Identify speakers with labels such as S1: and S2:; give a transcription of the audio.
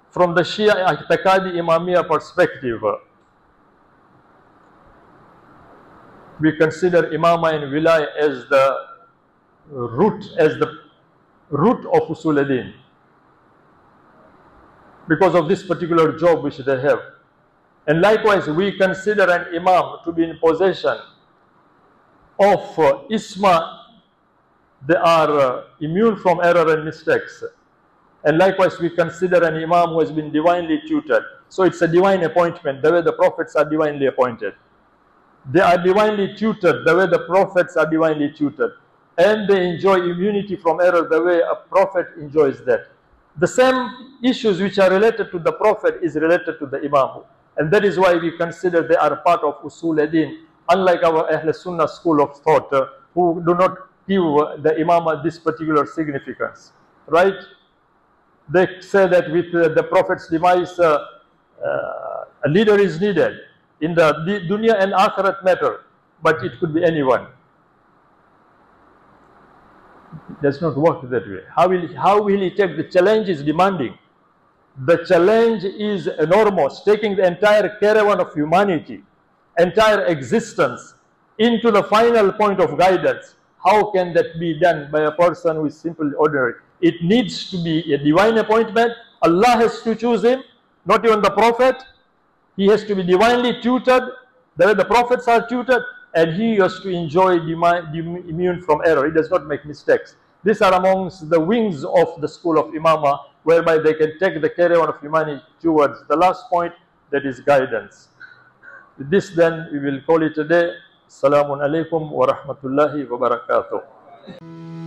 S1: from the Shia I'tiqadi Imamiyya perspective, we consider Imama and Wilaya as the root of Usul al-Din, because of this particular job which they have. And likewise, we consider an Imam to be in possession of Isma. They are immune from error and mistakes. And likewise, we consider an Imam who has been divinely tutored. So it's a divine appointment, the way the prophets are divinely appointed. They are divinely tutored, the way the prophets are divinely tutored. And they enjoy immunity from error, the way a prophet enjoys that. The same issues which are related to the prophet is related to the Imam. And that is why we consider they are part of Usul al-Din, unlike our Ahl Sunnah school of thought, who do not give the Imam this particular significance. Right? They say that with the Prophet's demise, a leader is needed in the dunya and akhirat matter, but it could be anyone. It does not work that way. How will he take? The challenge is demanding. The challenge is enormous, taking the entire caravan of humanity, entire existence, into the final point of guidance. How can that be done by a person who is simply ordinary? It needs to be a divine appointment. Allah has to choose him, not even the Prophet. He has to be divinely tutored, the way the prophets are tutored, and he has to enjoy immune from error. He does not make mistakes. These are amongst the wings of the school of Imamah, whereby they can take the caravan of humanity towards the last point, that is guidance. With this then, we will call it a day. Assalamu alaikum wa rahmatullahi wa barakatuh.